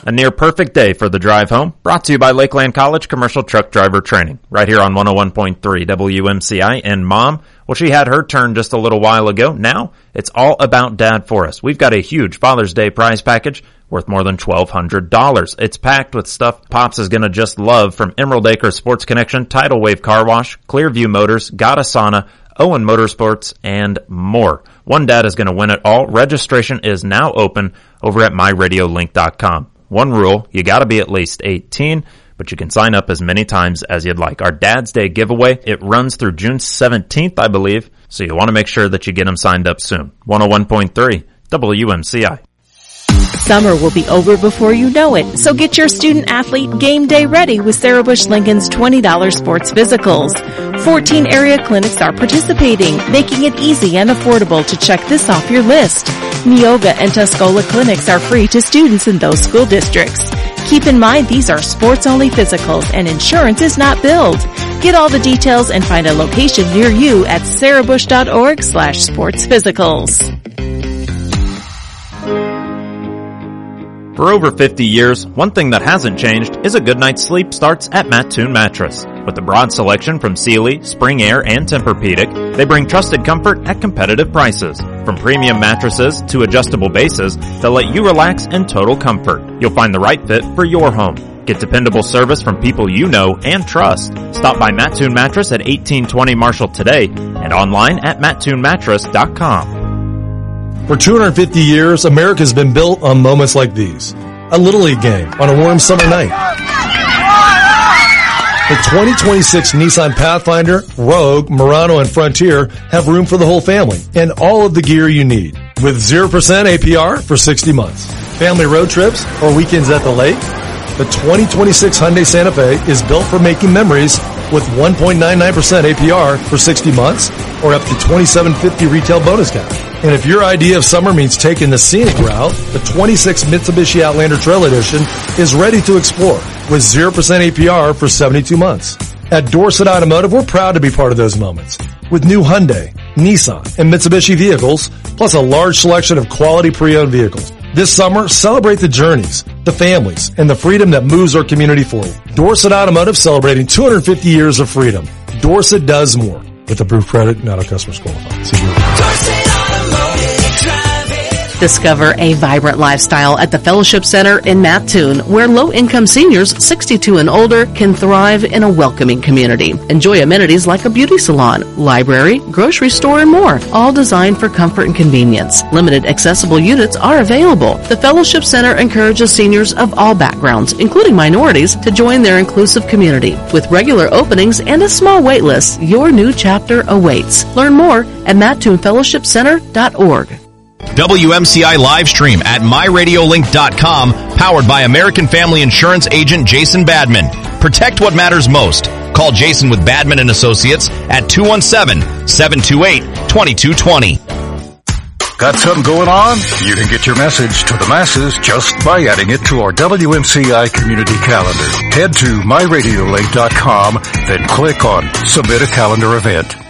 A near perfect day for the drive home, brought to you by Lakeland College Commercial Truck Driver Training, right here on 101.3 WMCI. And Mom, well, she had her turn just a little while ago. Now, it's all about Dad for us. We've got a huge Father's Day prize package worth more than $1,200. It's packed with stuff Pops is going to just love, from Emerald Acres Sports Connection, Tidal Wave Car Wash, Clearview Motors, Gata Sauna, Owen Motorsports, and more. One Dad is going to win it all. Registration is now open over at myradiolink.com. One rule, you gotta be at least 18, but you can sign up as many times as you'd like. Our Dad's Day giveaway, it runs through June 17th, I believe, so you want to make sure that you get them signed up soon. 101.3 WMCI. Summer will be over before you know it, so get your student-athlete game day ready with Sarah Bush Lincoln's $20 sports physicals. 14 area clinics are participating, making it easy and affordable to check this off your list. Neoga and Tuscola clinics are free to students in those school districts. Keep in mind these are sports-only physicals and insurance is not billed. Get all the details and find a location near you at sarahbush.org/sportsphysicals. For over 50 years, one thing that hasn't changed is a good night's sleep starts at Mattoon Mattress. With a broad selection from Sealy, Spring Air, and Tempur-Pedic, they bring trusted comfort at competitive prices. From premium mattresses to adjustable bases, they'll let you relax in total comfort. You'll find the right fit for your home. Get dependable service from people you know and trust. Stop by Mattoon Mattress at 1820 Marshall today and online at mattoonmattress.com. For 250 years, America's been built on moments like these. A Little League game on a warm summer night. The 2026 Nissan Pathfinder, Rogue, Murano, and Frontier have room for the whole family and all of the gear you need. With 0% APR for 60 months. Family road trips or weekends at the lake? The 2026 Hyundai Santa Fe is built for making memories with 1.99% APR for 60 months or up to $2,750 retail bonus cash. And if your idea of summer means taking the scenic route, the 26 Mitsubishi Outlander Trail Edition is ready to explore with 0% APR for 72 months. At Dorset Automotive, we're proud to be part of those moments with new Hyundai, Nissan, and Mitsubishi vehicles, plus a large selection of quality pre-owned vehicles. This summer, celebrate the journeys, the families, and the freedom that moves our community forward. Dorset Automotive celebrating 250 years of freedom. Dorset does more. With approved credit, not a customer's qualified. See you. Discover a vibrant lifestyle at the Fellowship Center in Mattoon, where low-income seniors 62 and older can thrive in a welcoming community. Enjoy amenities like a beauty salon, library, grocery store, and more, all designed for comfort and convenience. Limited accessible units are available. The Fellowship Center encourages seniors of all backgrounds, including minorities, to join their inclusive community. With regular openings and a small wait list, your new chapter awaits. Learn more at MattoonFellowshipCenter.org. WMCI live stream at myradiolink.com, powered by American Family Insurance agent Jason Badman. Protect what matters most. Call Jason with Badman & Associates at 217-728-2220. Got something going on? You can get your message to the masses just by adding it to our WMCI community calendar. Head to myradiolink.com, then click on Submit a Calendar Event.